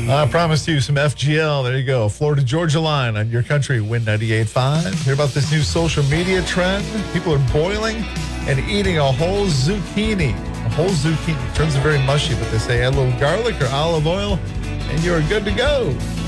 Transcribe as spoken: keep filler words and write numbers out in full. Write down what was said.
I promised you some F G L. There you go. Florida Georgia line on your country, Win ninety-eight point five. Hear about this new social media trend? People are boiling and eating a whole zucchini. A whole zucchini. Turns it very mushy, but they say add a little garlic or olive oil, and you're good to go.